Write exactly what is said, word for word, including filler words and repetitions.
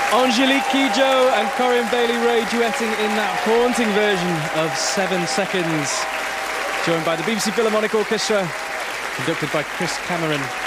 Angelique Kidjo and Corinne Bailey-Rae duetting in that haunting version of Seven Seconds, joined by the B B C Philharmonic Orchestra, conducted by Chris Cameron.